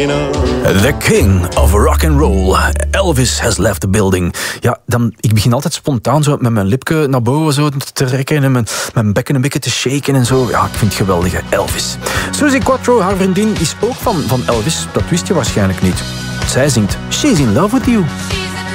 The king of rock and roll. Elvis has left the building. Ja, ik begin altijd spontaan zo met mijn lipje naar boven zo te trekken en mijn bekken een beetje te shaken en zo. Ja, ik vind het geweldige Elvis. Suzi Quatro, haar vriendin, is ook van Elvis. Dat wist je waarschijnlijk niet. Zij zingt She's in Love with You.